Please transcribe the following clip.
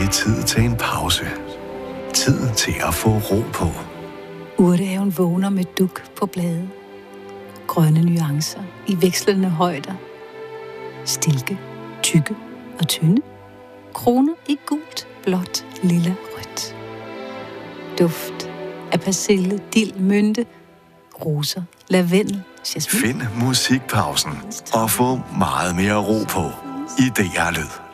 det tid til en pause. Tid til at få ro på. Urtehaven vågner med duk på blade. Grønne nuancer i vekslende højder. Stilke, tykke og tynde. Kroner i gult, blåt, lilla, rødt. Duft af persille, dild, mynte, roser, lavendel, jasmin. Find musikpausen og få meget mere ro på i DR Lyd.